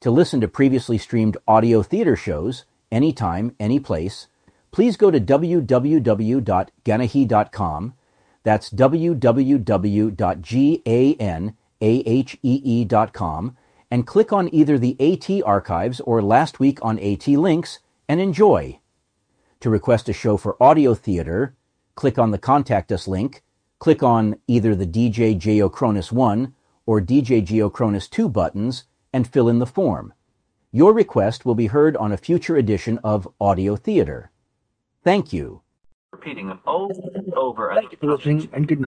To listen to previously streamed audio theater shows, anytime, anyplace, please go to www.ganahee.com. That's www.ganahee.com, and click on either the AT archives or Last Week on AT links and enjoy. To request a show for audio theater, click on the Contact Us link, click on either the DJ Geocronus 1 or DJ Geocronus 2 buttons, and fill in the form. Your request will be heard on a future edition of Audio Theater. Thank you. Repeating over and over. Thank you for listening, and good night.